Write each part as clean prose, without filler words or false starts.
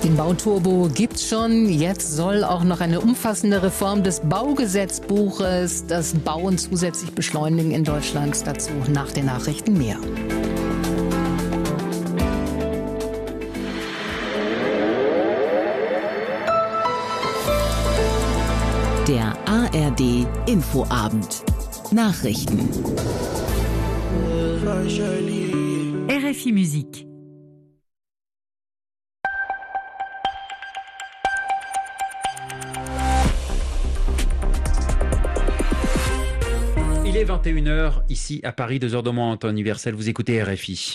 Den Bauturbo gibt's schon. Jetzt soll auch noch eine umfassende Reform des Baugesetzbuches das Bauen zusätzlich beschleunigen in Deutschland. Dazu nach den Nachrichten mehr. Der ARD Infoabend. Nachrichten. RFI Musique. Il est 21h, ici à Paris, 2h de moins en temps universel. Vous écoutez RFI.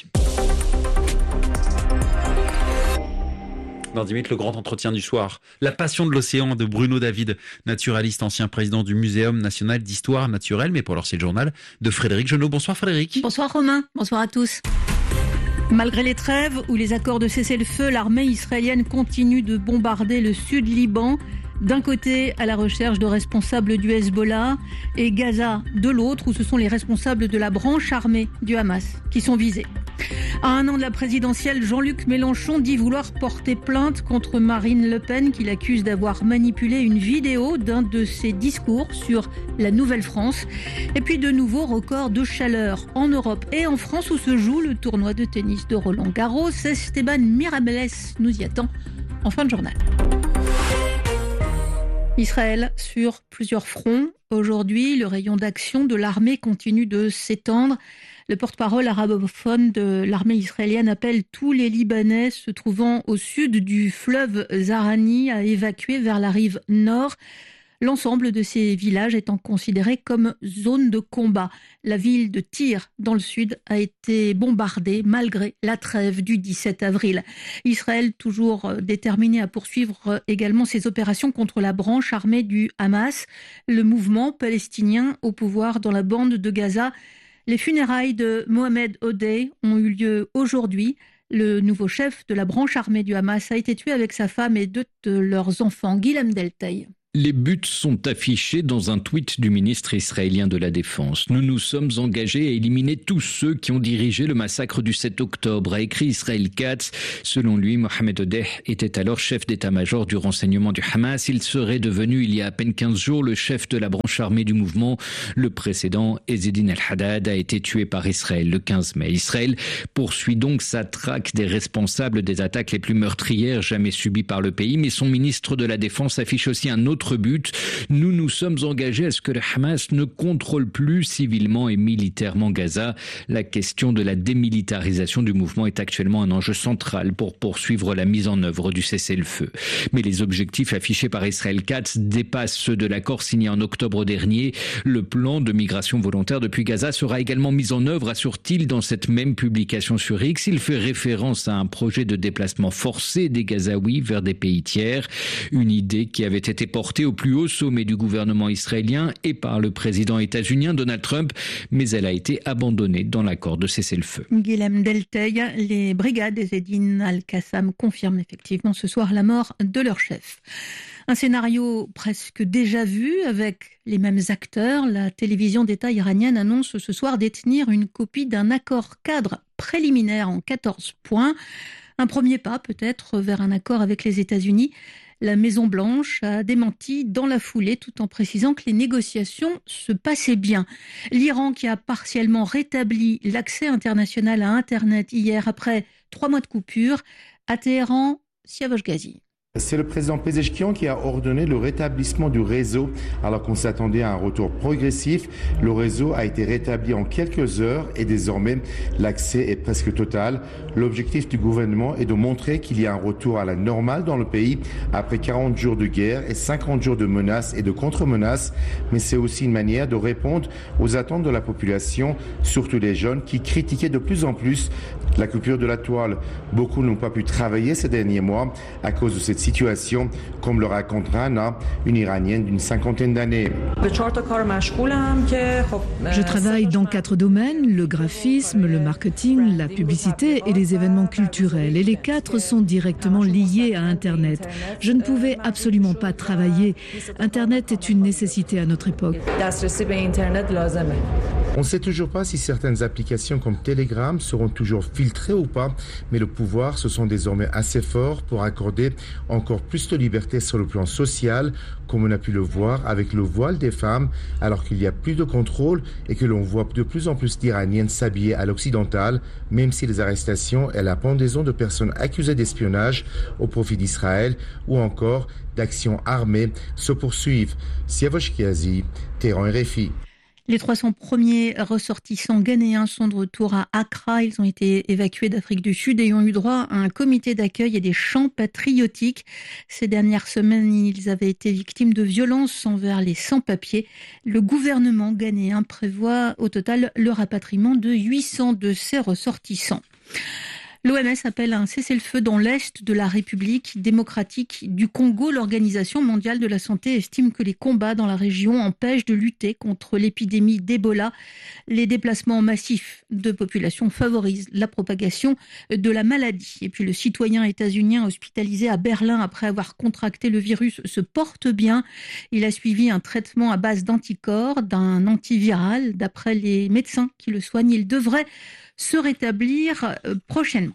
Dans 10 minutes, le grand entretien du soir. La passion de l'océan de Bruno David, naturaliste, ancien président du Muséum national d'histoire naturelle. Mais pour l'heure, c'est le journal de Frédéric Genot. Bonsoir Frédéric. Bonsoir Romain, bonsoir à tous. Malgré les trêves ou les accords de cessez-le-feu, l'armée israélienne continue de bombarder le sud Liban. D'un côté, à la recherche de responsables du Hezbollah, et Gaza de l'autre, où ce sont les responsables de la branche armée du Hamas qui sont visés. À un an de la présidentielle, Jean-Luc Mélenchon dit vouloir porter plainte contre Marine Le Pen, qui l'accuse d'avoir manipulé une vidéo d'un de ses discours sur la Nouvelle-France. Et puis de nouveaux records de chaleur en Europe et en France, où se joue le tournoi de tennis de Roland-Garros. Esteban Mirabelles nous y attend en fin de journal. Israël sur plusieurs fronts. Aujourd'hui, le rayon d'action de l'armée continue de s'étendre. Le porte-parole arabophone de l'armée israélienne appelle tous les Libanais se trouvant au sud du fleuve Zahrani à évacuer vers la rive nord. L'ensemble de ces villages étant considérés comme zone de combat. La ville de Tyr, dans le sud, a été bombardée malgré la trêve du 17 avril. Israël, toujours déterminé à poursuivre également ses opérations contre la branche armée du Hamas, le mouvement palestinien au pouvoir dans la bande de Gaza. Les funérailles de Mohamed Odeh ont eu lieu aujourd'hui. Le nouveau chef de la branche armée du Hamas a été tué avec sa femme et deux de leurs enfants. Guilhem Delteil. Les buts sont affichés dans un tweet du ministre israélien de la Défense. Nous nous sommes engagés à éliminer tous ceux qui ont dirigé le massacre du 7 octobre, a écrit Israël Katz. Selon lui, Mohamed Odeh était alors chef d'état-major du renseignement du Hamas. Il serait devenu, il y a à peine 15 jours, le chef de la branche armée du mouvement. Le précédent, Ezzedine El-Haddad, a été tué par Israël le 15 mai. Israël poursuit donc sa traque des responsables des attaques les plus meurtrières jamais subies par le pays. Mais son ministre de la Défense affiche aussi un autre but. Nous nous sommes engagés à ce que le Hamas ne contrôle plus civilement et militairement Gaza. La question de la démilitarisation du mouvement est actuellement un enjeu central pour poursuivre la mise en œuvre du cessez-le-feu. Mais les objectifs affichés par Israël Katz dépassent ceux de l'accord signé en octobre dernier. Le plan de migration volontaire depuis Gaza sera également mis en œuvre, assure-t-il dans cette même publication sur X. Il fait référence à un projet de déplacement forcé des Gazaouis vers des pays tiers. Une idée qui avait été portée au plus haut sommet du gouvernement israélien et par le président états-unien Donald Trump, mais elle a été abandonnée dans l'accord de cessez-le-feu. Guilhem Delteil, les brigades Ezzedine Al-Qassam confirment effectivement ce soir la mort de leur chef. Un scénario presque déjà vu avec les mêmes acteurs. La télévision d'État iranienne annonce ce soir détenir une copie d'un accord cadre préliminaire en 14 points. Un premier pas peut-être vers un accord avec les États-Unis. La Maison-Blanche a démenti dans la foulée tout en précisant que les négociations se passaient bien. L'Iran qui a partiellement rétabli l'accès international à Internet hier après 3 mois de coupure. À Téhéran, Siavash Ghazi. C'est le président Pezeshkian qui a ordonné le rétablissement du réseau alors qu'on s'attendait à un retour progressif. Le réseau a été rétabli en quelques heures et désormais l'accès est presque total. L'objectif du gouvernement est de montrer qu'il y a un retour à la normale dans le pays après 40 jours de guerre et 50 jours de menaces et de contre-menaces. Mais c'est aussi une manière de répondre aux attentes de la population, surtout les jeunes qui critiquaient de plus en plus la coupure de la toile. Beaucoup n'ont pas pu travailler ces derniers mois à cause de cette situation, comme le raconte Rana, une Iranienne d'une 50aine d'années. Je travaille dans 4 domaines, le graphisme, le marketing, la publicité et les événements culturels. Et les 4 sont directement liés à Internet. Je ne pouvais absolument pas travailler. Internet est une nécessité à notre époque. On ne sait toujours pas si certaines applications comme Telegram seront toujours filtrées ou pas, mais le pouvoir se sent désormais assez fort pour accorder encore plus de liberté sur le plan social, comme on a pu le voir avec le voile des femmes, alors qu'il y a plus de contrôle et que l'on voit de plus en plus d'Iraniennes s'habiller à l'occidental, même si les arrestations et la pendaison de personnes accusées d'espionnage au profit d'Israël ou encore d'actions armées se poursuivent. Siavosh Kiazi, Téhéran RFI. Les 300 premiers ressortissants ghanéens sont de retour à Accra. Ils ont été évacués d'Afrique du Sud et ont eu droit à un comité d'accueil et des chants patriotiques. Ces dernières semaines, ils avaient été victimes de violences envers les sans-papiers. Le gouvernement ghanéen prévoit au total le rapatriement de 800 de ces ressortissants. L'OMS appelle à un cessez-le-feu dans l'est de la République démocratique du Congo. L'Organisation mondiale de la santé estime que les combats dans la région empêchent de lutter contre l'épidémie d'Ebola. Les déplacements massifs de population favorisent la propagation de la maladie. Et puis le citoyen états-unien hospitalisé à Berlin après avoir contracté le virus se porte bien. Il a suivi un traitement à base d'anticorps, d'un antiviral. D'après les médecins qui le soignent, il devrait se rétablir prochainement.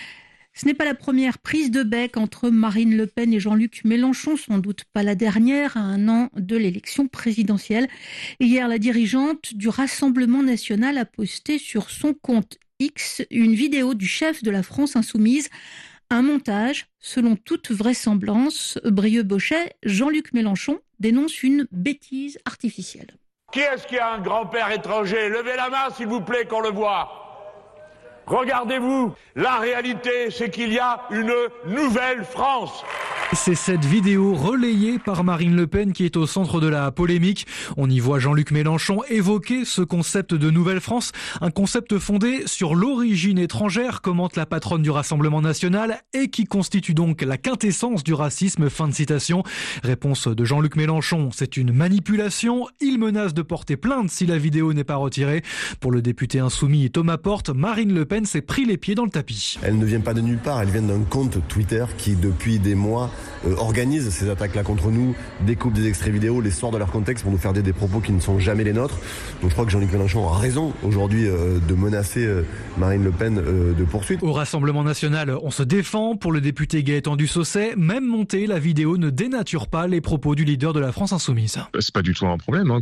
Ce n'est pas la première prise de bec entre Marine Le Pen et Jean-Luc Mélenchon, sans doute pas la dernière, à un an de l'élection présidentielle. Hier, la dirigeante du Rassemblement national a posté sur son compte X une vidéo du chef de la France insoumise, un montage, selon toute vraisemblance. Brieux-Bauchet, Jean-Luc Mélenchon dénonce une bêtise artificielle. Qui est-ce qui a un grand-père étranger? Levez la main, s'il vous plaît, qu'on le voit. Regardez-vous, la réalité, c'est qu'il y a une nouvelle France. C'est cette vidéo relayée par Marine Le Pen qui est au centre de la polémique. On y voit Jean-Luc Mélenchon évoquer ce concept de Nouvelle France, un concept fondé sur l'origine étrangère, commente la patronne du Rassemblement national, et qui constitue donc la quintessence du racisme. Fin de citation. Réponse de Jean-Luc Mélenchon, c'est une manipulation. Il menace de porter plainte si la vidéo n'est pas retirée. Pour le député insoumis Thomas Porte, Marine Le Pen s'est pris les pieds dans le tapis. Elle ne vient pas de nulle part, elle vient d'un compte Twitter qui depuis des mois organise ces attaques-là contre nous, découpe des extraits vidéo, les sort de leur contexte pour nous faire des propos qui ne sont jamais les nôtres. Donc je crois que Jean-Luc Mélenchon a raison aujourd'hui de menacer Marine Le Pen de poursuite. Au Rassemblement national, on se défend. Pour le député Gaëtan Dussosset, même montée, la vidéo ne dénature pas les propos du leader de la France insoumise. C'est pas du tout un problème.